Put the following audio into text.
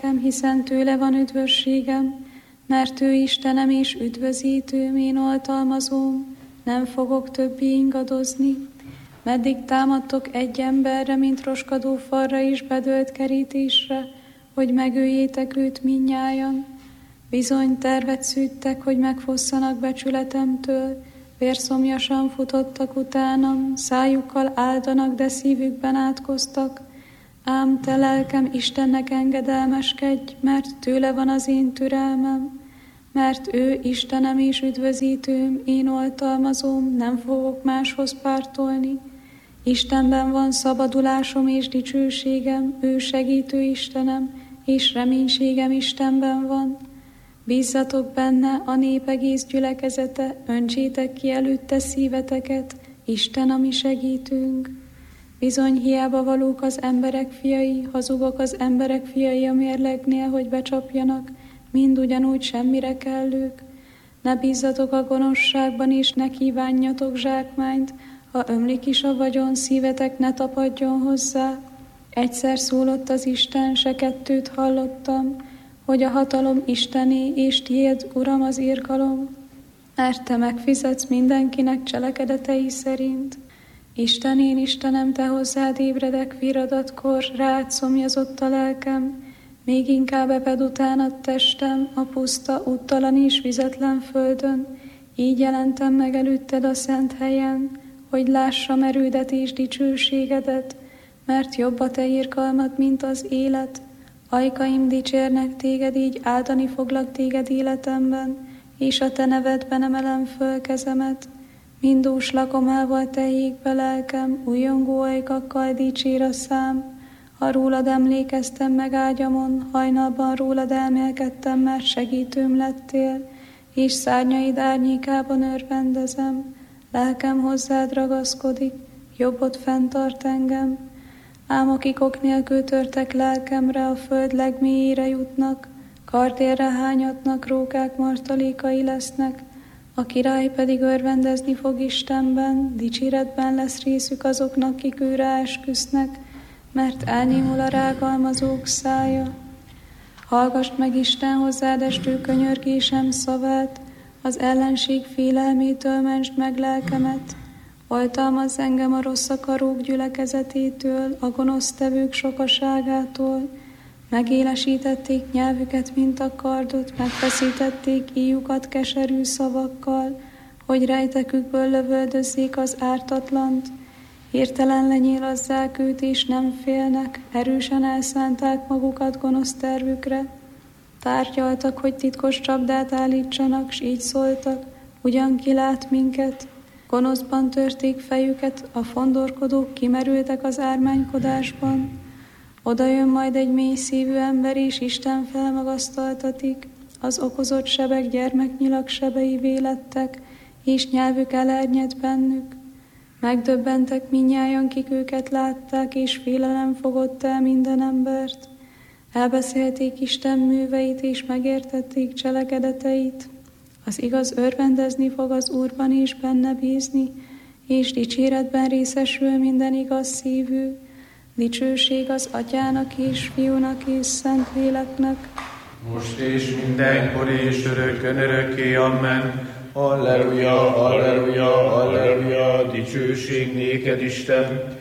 hiszen tőle van üdvösségem, mert ő Istenem és üdvözítőm, én oltalmazóm, nem fogok többé ingadozni. Meddig támadtok egy emberre, mint roskadó falra és bedölt kerítésre, hogy megöljétek őt mindnyájan? Bizony tervet szűttek, hogy megfosszanak becsületemtől, vérszomjasan futottak utánam, szájukkal áldanak, de szívükben átkoztak. Ám te lelkem, Istennek engedelmeskedj, mert tőle van az én türelmem, mert ő Istenem és üdvözítőm, én oltalmazóm, nem fogok máshoz pártolni. Istenben van szabadulásom és dicsőségem, ő segítő Istenem, és reménységem Istenben van. Bízzatok benne, a nép egész gyülekezete, öntsétek ki előtte szíveteket, Isten a mi segítünk. Bizony hiába valók az emberek fiai, hazugok az emberek fiai a mérlegnél, hogy becsapjanak, mind ugyanúgy semmire kellők. Ne bízzatok a gonoszságban, és ne kívánjatok zsákmányt, ha ömlik is a vagyon, szívetek ne tapadjon hozzá. Egyszer szólott az Isten, se kettőt hallottam, hogy a hatalom Istené, és tiéd, Uram, az irgalom, mert te megfizetsz mindenkinek cselekedetei szerint. Isten, én Istenem, te hozzád ébredek viradatkor, rád szomjazott a lelkem, még inkább eped utánad testem, a puszta, úttalan és vizetlen földön. Így jelentem meg előtted a szent helyen, hogy lássam erődet és dicsőségedet, mert jobb a te irgalmad, mint az élet. Ajkaim dicsérnek téged, így áldani foglak téged életemben, és a te nevedben emelem föl kezemet. Mindús lakomával te égbe lelkem, újongó ajkakkal dicsér a szám. Ha rólad emlékeztem meg ágyamon, hajnalban rólad elmélkedtem, mert segítőm lettél, és szárnyaid árnyékában örvendezem. Lelkem hozzád ragaszkodik, jobbod fenntart engem. Ám akik ok nélkül törtek lelkemre, a föld legmélyére jutnak, kardérre hányatnak, rókák martalékai lesznek, a király pedig örvendezni fog Istenben, dicséretben lesz részük azoknak, kik őre esküsznek, mert elnémul a rágalmazók szája. Hallgass meg Isten hozzád estő könyörgésem szavát, az ellenség félelmétől mentsd meg lelkemet. Oltalmazz engem a rossz akarók gyülekezetétől, a gonosztevők sokaságától. Megélesítették nyelvüket, mint a kardot, megfeszítették íjukat keserű szavakkal, hogy rejtekükből lövöldözzék az ártatlant. Hirtelen lenyílazzák őt, és nem félnek, erősen elszánták magukat gonosz tervükre. Tárgyaltak, hogy titkos csapdát állítsanak, s így szóltak, ugyan ki lát minket. Gonoszban törték fejüket, a fondorkodók kimerültek az ármánykodásban. Oda jön majd egy mély szívű ember, és Isten felmagasztaltatik. Az okozott sebek gyermeknyilak sebeivé lettek, és nyelvük elernyett bennük. Megdöbbentek mindnyájan, kik őket látták, és félelem fogott el minden embert. Elbeszélték Isten műveit, és megértették cselekedeteit. Az igaz örvendezni fog az Úrban, és benne bízni, és dicséretben részesül minden igaz szívű. Dicsőség az Atyának és Fiúnak és Szentléleknek, most és mindenkor és örökkön örökké. Amen. Halleluja, halleluja, halleluja, dicsőség néked, Isten.